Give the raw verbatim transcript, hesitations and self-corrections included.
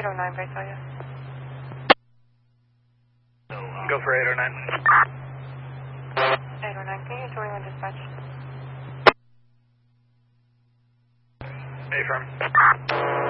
oh nine, Visalia. Go for eight oh nine. eight oh nine, can you use twenty-one dispatch? Affirm.